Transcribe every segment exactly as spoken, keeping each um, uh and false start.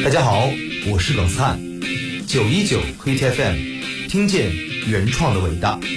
大家好，我是耿灿，九一九 Hit F M， 听见原创的伟大。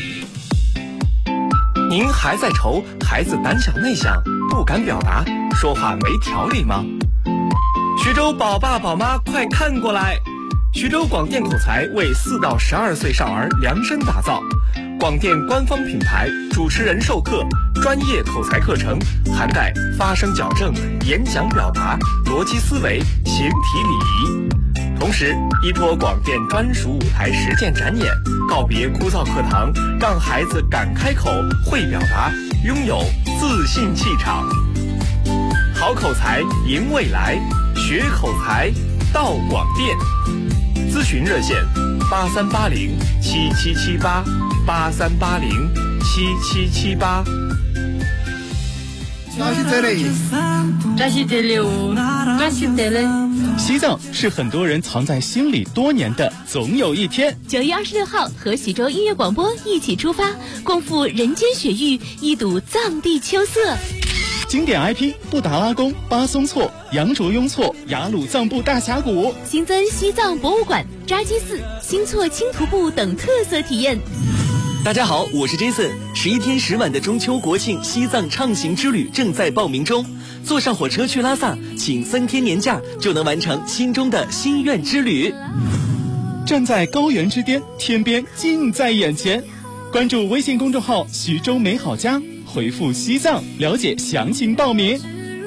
您还在愁孩子胆小内向，不敢表达，说话没条理吗？徐州宝爸宝妈快看过来！徐州广电口才为四到十二岁少儿量身打造，广电官方品牌，主持人授课，专业口才课程涵盖发声矫正、演讲表达、逻辑思维、形体礼仪。同时依托广电专属舞台实践展演，告别枯燥课堂，让孩子敢开口、会表达，拥有自信气场。好口才赢未来，学口才到广电。咨询热线八三八零七七七八八三八零七七七八。 这是这里， 这是这里哦，这是这里。 西藏是很多人藏在心里多年的总有一天。 九月二十六号，和徐州音乐广播一起出发，共赴人间雪域，一睹藏地秋色。 经典 I P 布达拉宫、巴松措、羊卓雍措、雅鲁藏布大峡谷， 新增西藏博物馆、扎基寺、新措轻徒步等特色体验。 大家好，我是 Jason。十一天十晚的中秋国庆西藏畅行之旅正在报名中，坐上火车去拉萨，请三天年假就能完成心中的心愿之旅。 站在高原之巅，天边近在眼前。关注微信公众号徐州美好家，回复西藏了解详情报名。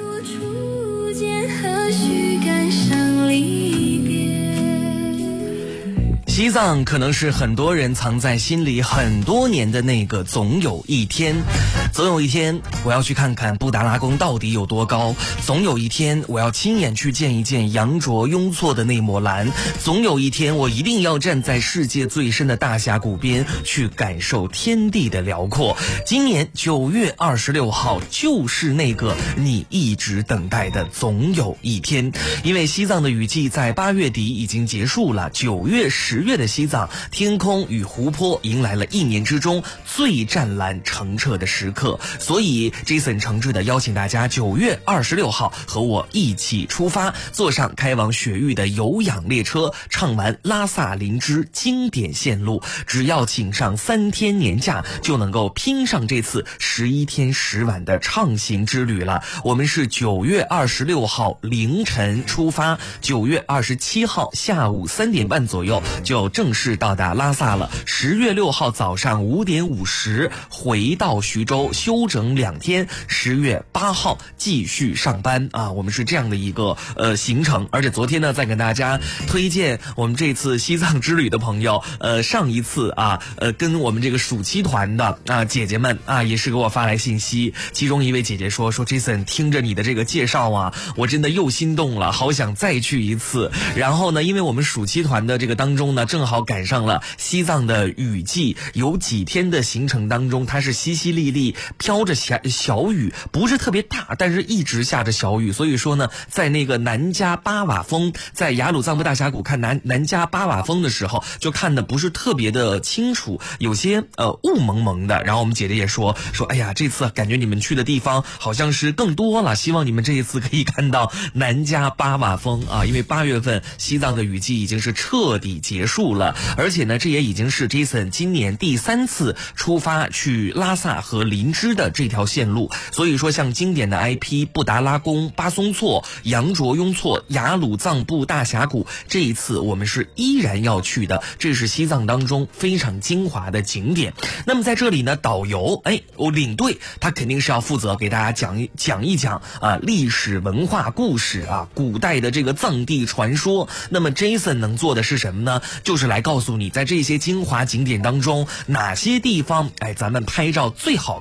西藏可能是很多人藏在心里很多年的那个总有一天，总有一天我要去看看布达拉宫到底有多高，总有一天我要亲眼去见一见羊卓雍措的那抹蓝，总有一天我一定要站在世界最深的大峡谷边去感受天地的辽阔。今年九月二十六号就是那个你一直等待的总有一天，因为西藏的雨季在八月底已经结束了，九月十月的西藏天空与湖泊迎来了一年之中最湛蓝澄澈的时刻，所以 Jason 诚挚的邀请大家九月二十六号和我一起出发，坐上开往雪域的有氧列车，畅玩拉萨林芝经典线路。只要请上三天年假，就能够拼上这次十一天十晚的畅行之旅了。我们是九月二十六号凌晨出发，九月二十七号下午三点半左右就正式到达拉萨了。十月六号早上五点五十回到徐州休整两天，十月八号继续上班啊！我们是这样的一个呃行程。而且昨天呢，再给大家推荐我们这次西藏之旅的朋友，呃，上一次啊，呃，跟我们这个暑期团的啊姐姐们啊，也是给我发来信息。其中一位姐姐说说 Jason 听着你的这个介绍啊，我真的又心动了，好想再去一次。然后呢，因为我们暑期团的这个当中呢，正好赶上了西藏的雨季，有几天的行程当中，它是淅淅沥沥飘着小小雨，不是特别大，但是一直下着小雨。所以说呢，在那个南迦巴瓦峰，在雅鲁藏布大峡谷看南南迦巴瓦峰的时候，就看的不是特别的清楚，有些呃雾蒙蒙的。然后我们姐姐也说说，哎呀，这次感觉你们去的地方好像是更多了，希望你们这一次可以看到南迦巴瓦峰啊，因为八月份西藏的雨季已经是彻底结束了。而且呢，这也已经是 Jason 今年第三次出发去拉萨和林芝的这条线路。所以说像经典的 I P 布达拉宫、巴松措、羊卓雍措、雅鲁藏布大峡谷，这一次我们是依然要去的，这是西藏当中非常精华的景点。那么在这里呢，导游哎，我领队他肯定是要负责给大家讲一讲一讲啊历史文化故事啊，古代的这个藏地传说。那么 Jason 能做的是什么呢？就是来告诉你在这些精华景点当中哪些地方哎咱们拍照最好